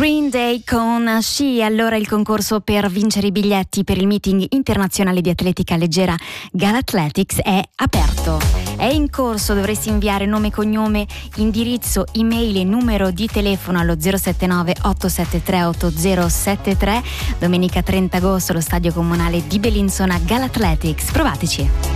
Green Day con Sci. Allora il concorso per vincere i biglietti per il meeting internazionale di atletica leggera Galathletics è aperto. È in corso, dovresti inviare nome, cognome, indirizzo, email e numero di telefono allo 079 873 8073. Domenica 30 agosto allo stadio comunale di Bellinzona Galathletics. Provateci.